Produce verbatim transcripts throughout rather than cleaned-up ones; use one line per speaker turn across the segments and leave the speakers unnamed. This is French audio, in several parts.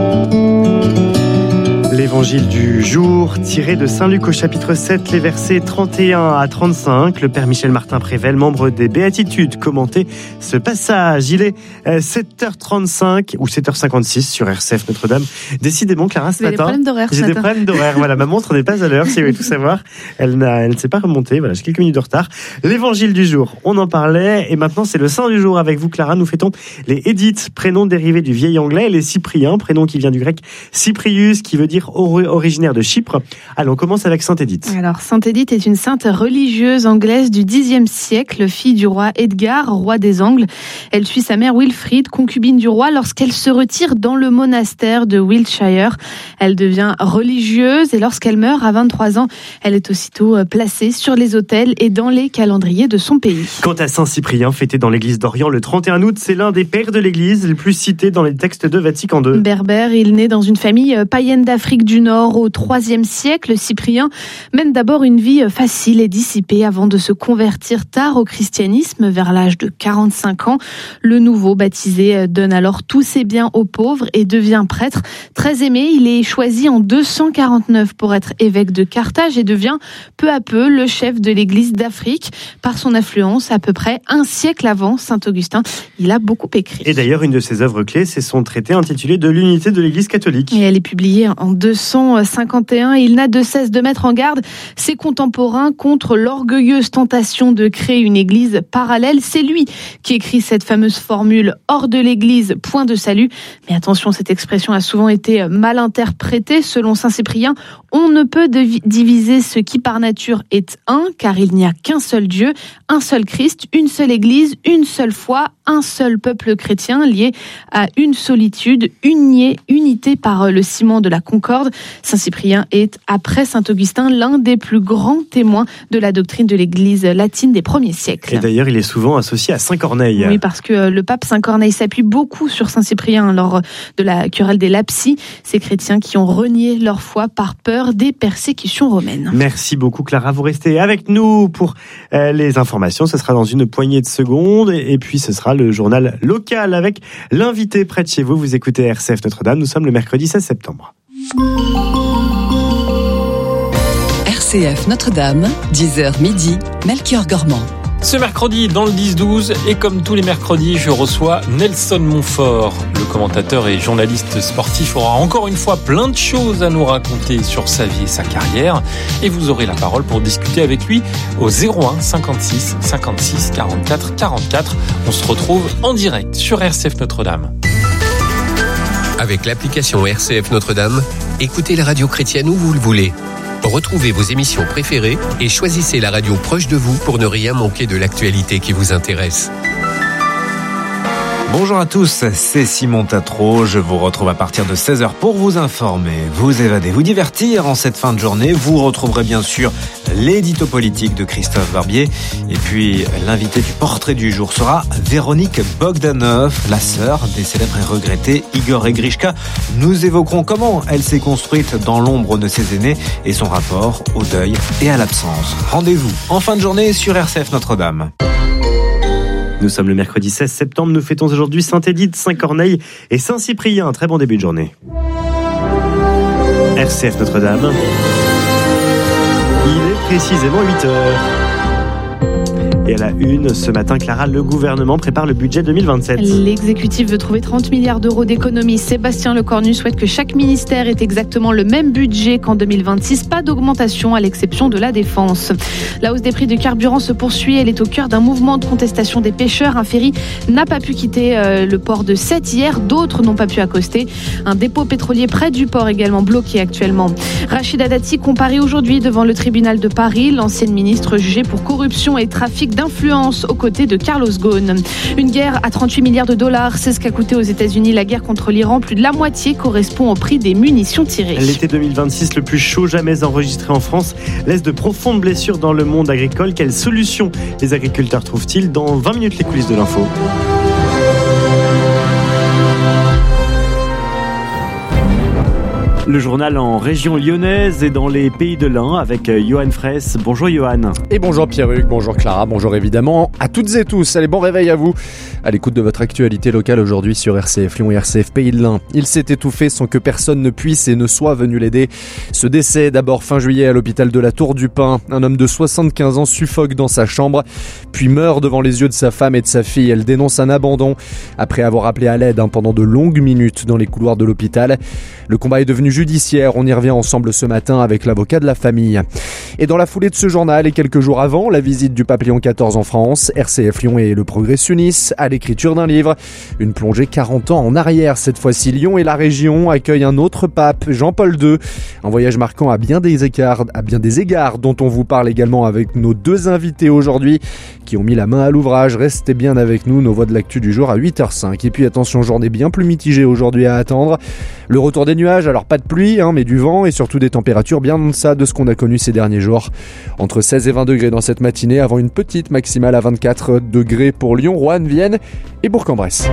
L'évangile du jour, tiré de Saint Luc au chapitre sept, les versets trente et un à trente-cinq. Le Père Michel Martin Prével, membre des Béatitudes, commentait ce passage. Il est sept heures trente-cinq ou sept heures cinquante-six sur R C F Notre-Dame. Décidément, Clara, ce
matin,
des problèmes
d'horaire,
j'ai des problèmes d'horaire. Voilà, ma montre n'est pas à l'heure, si vous voulez tout savoir. Elle, n'a, elle ne s'est pas remontée. Voilà, j'ai quelques minutes de retard. L'évangile du jour, on en parlait. Et maintenant, c'est le saint du jour avec vous, Clara. Nous fêtons les Édith, prénom dérivé du vieil anglais, et les Cypriens, prénom qui vient du grec Cyprius, qui veut dire originaire de Chypre. Allons, on commence avec Sainte Édith.
Alors, Sainte Édith est une sainte religieuse anglaise du dixième siècle, fille du roi Edgar, roi des Angles. Elle suit sa mère Wilfrid, concubine du roi, lorsqu'elle se retire dans le monastère de Wiltshire. Elle devient religieuse et lorsqu'elle meurt à vingt-trois ans, elle est aussitôt placée sur les autels et dans les calendriers de son pays.
Quant à Saint Cyprien, fêté dans l'église d'Orient le trente et un août, c'est l'un des pères de l'église, les plus cités dans les textes de Vatican deux.
Berbère, il naît dans une famille païenne d'Afrique du Nord au troisième siècle. Cyprien mène d'abord une vie facile et dissipée avant de se convertir tard au christianisme vers l'âge de quarante-cinq ans. Le nouveau baptisé donne alors tous ses biens aux pauvres et devient prêtre. Très aimé, il est choisi en deux cent quarante-neuf pour être évêque de Carthage et devient peu à peu le chef de l'église d'Afrique par son influence à peu près un siècle avant Saint-Augustin. Il a beaucoup écrit.
Et d'ailleurs, une de ses œuvres clés, c'est son traité intitulé De l'unité de l'église catholique.
Et elle est publiée en deux cent cinquante et un. Il n'a de cesse de mettre en garde ses contemporains contre l'orgueilleuse tentation de créer une église parallèle. C'est lui qui écrit cette fameuse formule « hors de l'église, point de salut ». Mais attention, cette expression a souvent été mal interprétée. Selon saint Cyprien, on ne peut diviser ce qui par nature est un, car il n'y a qu'un seul Dieu, un seul Christ, une seule église, une seule foi, un seul peuple chrétien lié à une solitude, unie, unité par le ciment de la concorde. Saint Cyprien est, après saint Augustin, l'un des plus grands témoins de la doctrine de l'église latine des premiers siècles.
Et d'ailleurs, il est souvent associé à saint Corneille.
Oui, parce que le pape saint Corneille s'appuie beaucoup sur saint Cyprien lors de la querelle des Lapsi, ces chrétiens qui ont renié leur foi par peur des persécutions romaines.
Merci beaucoup, Clara. Vous restez avec nous pour euh, les informations. Ce sera dans une poignée de secondes. Et, et puis, ce sera le journal local avec l'invité près de chez vous. Vous écoutez R C F Notre-Dame. Nous sommes le mercredi seize septembre.
R C F Notre-Dame, dix heures midi, Melchior Gormand.
Ce mercredi, dans le dix douze, et comme tous les mercredis, je reçois Nelson Montfort. Le commentateur et journaliste sportif aura encore une fois plein de choses à nous raconter sur sa vie et sa carrière. Et vous aurez la parole pour discuter avec lui au zéro un cinquante-six cinquante-six quarante-quatre quarante-quatre. On se retrouve en direct sur R C F Notre-Dame.
Avec l'application R C F Notre-Dame, écoutez la radio chrétienne où vous le voulez. Retrouvez vos émissions préférées et choisissez la radio proche de vous pour ne rien manquer de l'actualité qui vous intéresse.
Bonjour à tous, c'est Simon Tatro. Je vous retrouve à partir de seize heures pour vous informer, vous évader, vous divertir en cette fin de journée. Vous retrouverez bien sûr l'édito politique de Christophe Barbier. Et puis l'invité du portrait du jour sera Véronique Bogdanov, la sœur des célèbres et regrettés Igor et Grishka. Nous évoquerons comment elle s'est construite dans l'ombre de ses aînés et son rapport au deuil et à l'absence. Rendez-vous en fin de journée sur R C F Notre-Dame.
Nous sommes le mercredi seize septembre, nous fêtons aujourd'hui Sainte Édith, Saint Corneille et Saint Cyprien. Un très bon début de journée. R C F Notre-Dame. Il est précisément huit heures. Et à la une, ce matin, Clara, le gouvernement prépare le budget deux mille vingt-sept.
L'exécutif veut trouver trente milliards d'euros d'économies. Sébastien Lecornu souhaite que chaque ministère ait exactement le même budget qu'en deux mille vingt-six. Pas d'augmentation à l'exception de la défense. La hausse des prix du carburant se poursuit. Elle est au cœur d'un mouvement de contestation des pêcheurs. Un ferry n'a pas pu quitter euh, le port de Sète hier. D'autres n'ont pas pu accoster. Un dépôt pétrolier près du port également bloqué actuellement. Rachida Dati comparaît aujourd'hui devant le tribunal de Paris. L'ancienne ministre jugée pour corruption et trafic d'influence aux côtés de Carlos Ghosn. Une guerre à trente-huit milliards de dollars, c'est ce qu'a coûté aux États-Unis la guerre contre l'Iran. Plus de la moitié correspond au prix des munitions tirées.
L'été deux mille vingt-six, le plus chaud jamais enregistré en France, laisse de profondes blessures dans le monde agricole. Quelles solutions les agriculteurs trouvent-ils? Dans vingt minutes, les coulisses de l'info.
Le journal en région lyonnaise et dans les pays de l'Ain avec Johan Fraisse. Bonjour Johan.
Et bonjour Pierruc, bonjour Clara, bonjour évidemment à toutes et tous. Allez, bon réveil à vous. À l'écoute de votre actualité locale aujourd'hui sur R C F Lyon et R C F Pays de l'Ain. Il s'est étouffé sans que personne ne puisse et ne soit venu l'aider. Ce décès d'abord fin juillet à l'hôpital de la Tour du Pin. Un homme de soixante-quinze ans suffoque dans sa chambre, puis meurt devant les yeux de sa femme et de sa fille. Elle dénonce un abandon après avoir appelé à l'aide pendant de longues minutes dans les couloirs de l'hôpital. Le combat est devenu judiciaire. On y revient ensemble ce matin avec l'avocat de la famille. Et dans la foulée de ce journal et quelques jours avant la visite du pape Léon quatorze en France, R C F Lyon et le Progrès s'unissent à l'écriture d'un livre. Une plongée quarante ans en arrière. Cette fois-ci, Lyon et la région accueillent un autre pape, Jean-Paul deux. Un voyage marquant à bien des égards, à bien des égards dont on vous parle également avec nos deux invités aujourd'hui qui ont mis la main à l'ouvrage. Restez bien avec nous, nos voix de l'actu du jour à huit heures cinq. Et puis attention, journée bien plus mitigée aujourd'hui à attendre. Le retour des nuages, alors pas de pluie, hein, mais du vent et surtout des températures bien en deçà de ce qu'on a connu ces derniers jours. Entre seize et vingt degrés dans cette matinée, avant une petite maximale à vingt-quatre degrés pour Lyon, Roanne, Vienne et Bourg-en-Bresse.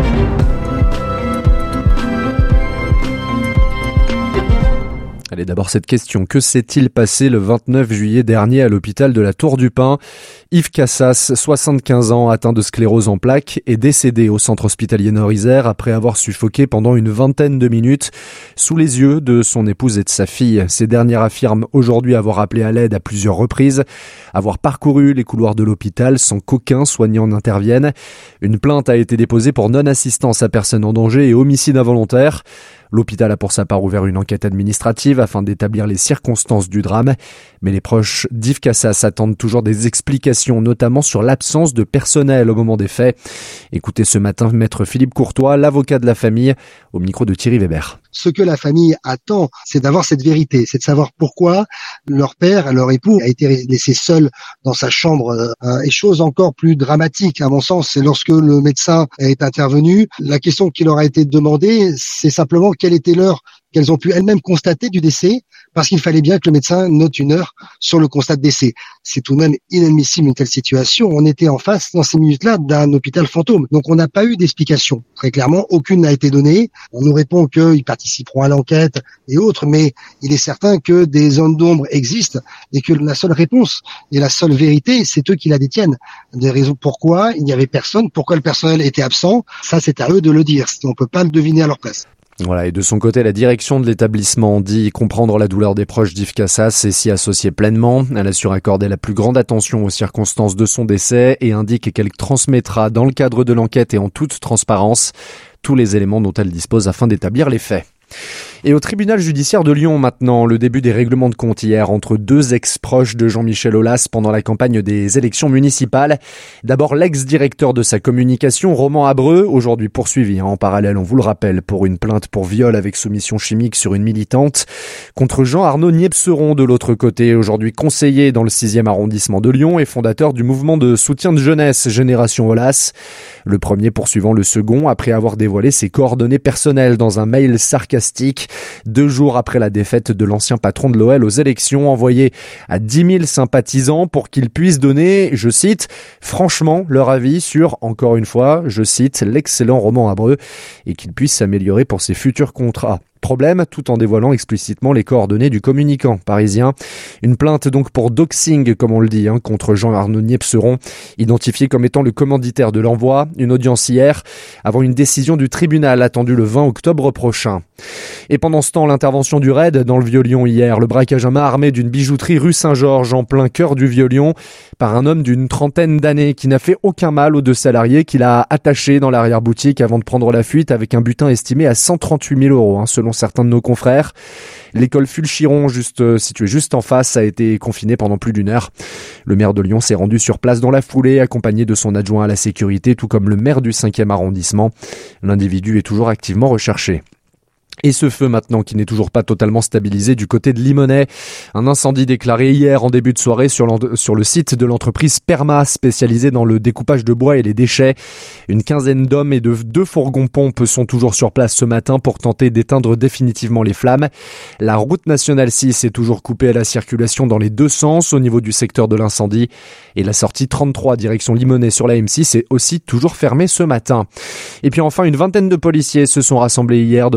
Allez, d'abord cette question. Que s'est-il passé le vingt-neuf juillet dernier à l'hôpital de la Tour du Pin ? Yves Cassas, soixante-quinze ans, atteint de sclérose en plaques, est décédé au centre hospitalier Nord-Isère après avoir suffoqué pendant une vingtaine de minutes sous les yeux de son épouse et de sa fille. Ces dernières affirment aujourd'hui avoir appelé à l'aide à plusieurs reprises, avoir parcouru les couloirs de l'hôpital sans qu'aucun soignant n'intervienne. Une plainte a été déposée pour non-assistance à personne en danger et homicide involontaire. L'hôpital a pour sa part ouvert une enquête administrative afin d'établir les circonstances du drame. Mais les proches d'Yves Cassas attendent toujours des explications, notamment sur l'absence de personnel au moment des faits. Écoutez ce matin maître Philippe Courtois, l'avocat de la famille, au micro de Thierry Weber.
Ce que la famille attend, c'est d'avoir cette vérité, c'est de savoir pourquoi leur père, leur époux, a été laissé seul dans sa chambre. Et chose encore plus dramatique, à mon sens, c'est lorsque le médecin est intervenu, la question qui leur a été demandée, c'est simplement quelle était l'heure qu'elles ont pu elles-mêmes constater du décès, parce qu'il fallait bien que le médecin note une heure sur le constat de décès. C'est tout de même inadmissible une telle situation. On était en face, dans ces minutes-là, d'un hôpital fantôme. Donc on n'a pas eu d'explication. Très clairement, aucune n'a été donnée. On nous répond qu'ils participeront à l'enquête et autres, mais il est certain que des zones d'ombre existent et que la seule réponse et la seule vérité, c'est eux qui la détiennent. Des raisons pourquoi il n'y avait personne, pourquoi le personnel était absent, ça c'est à eux de le dire. On ne peut pas le deviner à leur place.
Voilà, et de son côté, la direction de l'établissement dit comprendre la douleur des proches d'Yves Cassas et s'y associer pleinement. Elle assure accorder la plus grande attention aux circonstances de son décès et indique qu'elle transmettra dans le cadre de l'enquête et en toute transparence tous les éléments dont elle dispose afin d'établir les faits. Et au tribunal judiciaire de Lyon maintenant, le début des règlements de compte hier entre deux ex-proches de Jean-Michel Aulas pendant la campagne des élections municipales. D'abord l'ex-directeur de sa communication, Roman Abreu, aujourd'hui poursuivi hein, en parallèle, on vous le rappelle, pour une plainte pour viol avec soumission chimique sur une militante, contre Jean-Arnaud Niepceron de l'autre côté, aujourd'hui conseiller dans le sixième arrondissement de Lyon et fondateur du mouvement de soutien de jeunesse Génération Aulas. Le premier poursuivant le second après avoir dévoilé ses coordonnées personnelles dans un mail sarcastique deux jours après la défaite de l'ancien patron de l'O L aux élections, envoyé à dix mille sympathisants pour qu'ils puissent donner, je cite, franchement leur avis sur, encore une fois, je cite, l'excellent Roman Abreu et qu'ils puissent s'améliorer pour ses futurs contrats. Problème, tout en dévoilant explicitement les coordonnées du communicant parisien. Une plainte donc pour doxing, comme on le dit, hein, contre Jean-Arnaud Niepceron, identifié comme étant le commanditaire de l'envoi. Une audience hier, avant une décision du tribunal attendue le vingt octobre prochain. Et pendant ce temps, l'intervention du raid dans le Vieux-Lyon hier, le braquage à main armée d'une bijouterie rue Saint-Georges en plein cœur du Vieux-Lyon par un homme d'une trentaine d'années qui n'a fait aucun mal aux deux salariés qu'il a attachés dans l'arrière-boutique avant de prendre la fuite avec un butin estimé à cent trente-huit mille euros, hein, selon certains de nos confrères. L'école Fulchiron, juste, située juste en face, a été confinée pendant plus d'une heure. Le maire de Lyon s'est rendu sur place dans la foulée, accompagné de son adjoint à la sécurité, tout comme le maire du cinquième arrondissement. L'individu est toujours activement recherché. Et ce feu maintenant qui n'est toujours pas totalement stabilisé du côté de Limonest. Un incendie déclaré hier en début de soirée sur, sur le site de l'entreprise Perma spécialisée dans le découpage de bois et les déchets. Une quinzaine d'hommes et de deux fourgons-pompes sont toujours sur place ce matin pour tenter d'éteindre définitivement les flammes. La route nationale six est toujours coupée à la circulation dans les deux sens au niveau du secteur de l'incendie. Et la sortie trente-trois direction Limonest sur la M six est aussi toujours fermée ce matin. Et puis enfin, une vingtaine de policiers se sont rassemblés hier devant le commissariat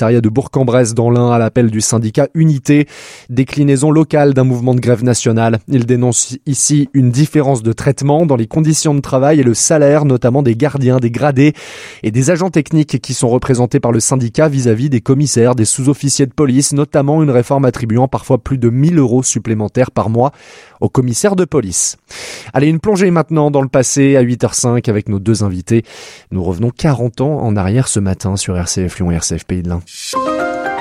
commissariat de Bourg-en-Bresse dans l'Ain à l'appel du syndicat Unité, déclinaison locale d'un mouvement de grève nationale. Il dénonce ici une différence de traitement dans les conditions de travail et le salaire, notamment des gardiens, des gradés et des agents techniques qui sont représentés par le syndicat vis-à-vis des commissaires, des sous-officiers de police, notamment une réforme attribuant parfois plus de mille euros supplémentaires par mois aux commissaires de police. Allez, une plongée maintenant dans le passé à huit heures cinq avec nos deux invités. Nous revenons quarante ans en arrière ce matin sur R C F Lyon et R C F Pays de l'Ain.